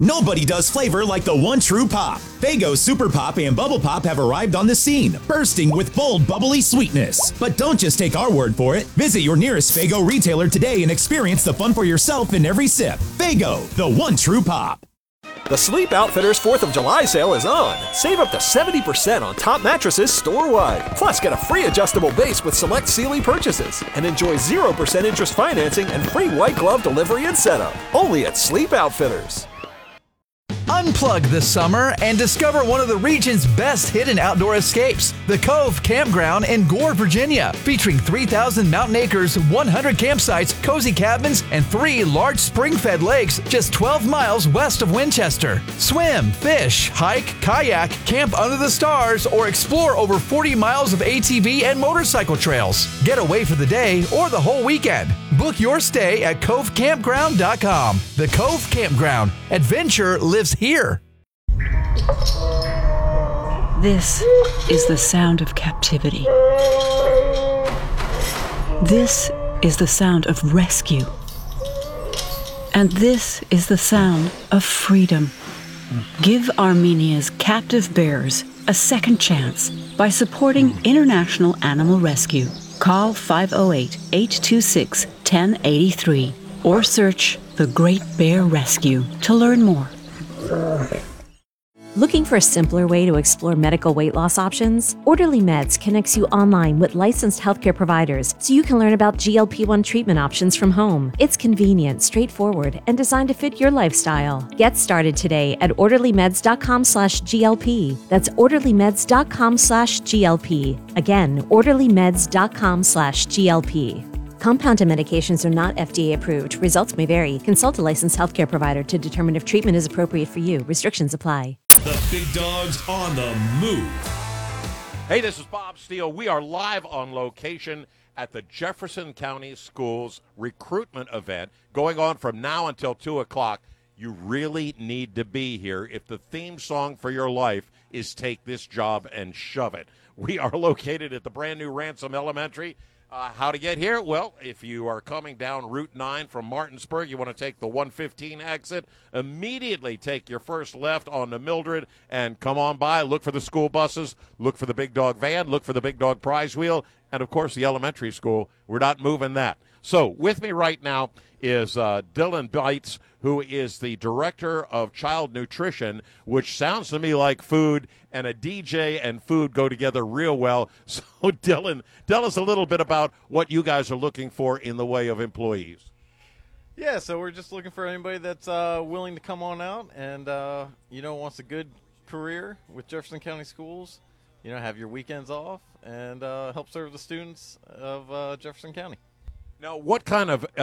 Nobody does flavor like the one true pop. Faygo Super Pop and Bubble Pop have arrived on the scene, bursting with bold, bubbly sweetness. But don't just take our word for it. Visit your nearest Faygo retailer today and experience the fun for yourself in every sip. Faygo, the one true pop. The Sleep Outfitters 4th of July sale is on. Save up to 70% on top mattresses store-wide. Plus, get a free adjustable base with select Sealy purchases. And enjoy 0% interest financing and free white glove delivery and setup. Only at Sleep Outfitters. Unplug this summer and discover one of the region's best hidden outdoor escapes, the Cove Campground in Gore, Virginia, featuring 3,000 mountain acres, 100 campsites, cozy cabins, and 3 large spring-fed lakes just 12 miles west of Winchester. Swim, fish, hike, kayak, camp under the stars, or explore over 40 miles of ATV and motorcycle trails. Get away for the day or the whole weekend. Book your stay at covecampground.com. The Cove Campground. Adventure lives here. This is the sound of captivity. This is the sound of rescue. And this is the sound of freedom. Give Armenia's captive bears a second chance by supporting International Animal Rescue. Call 508-826-1083 or search The Great Bear Rescue to learn more. Looking for a simpler way to explore medical weight loss options? Orderly Meds connects you online with licensed healthcare providers so you can learn about GLP-1 treatment options from home. It's convenient, straightforward, and designed to fit your lifestyle. Get started today at orderlymeds.com/GLP. That's orderlymeds.com/GLP. Again, orderlymeds.com/GLP. Compounded medications are not FDA approved. Results may vary. Consult a licensed healthcare provider to determine if treatment is appropriate for you. Restrictions apply. The big dog's on the move. Hey, this is Bob Steele. We are live on location at the Jefferson County Schools recruitment event going on from now until 2 o'clock. You really need to be here if the theme song for your life is Take This Job and Shove It. We are located at the brand new Ransom Elementary. How to get here? Well, if you are coming down Route 9 from Martinsburg, you want to take the 115 exit, immediately take your first left on the Mildred and come on by. Look for the school buses, look for the Big Dog van, look for the Big Dog prize wheel, and, of course, the elementary school. We're not moving that. So with me right now is Dylan Bites, who is the Director of Child Nutrition, which sounds to me like food, and a DJ and food go together real well. So, Dylan, tell us a little bit about what you guys are looking for in the way of employees. Yeah, so we're just looking for anybody that's willing to come on out and, wants a good career with Jefferson County Schools, have your weekends off, and help serve the students of Jefferson County. Now, what kind of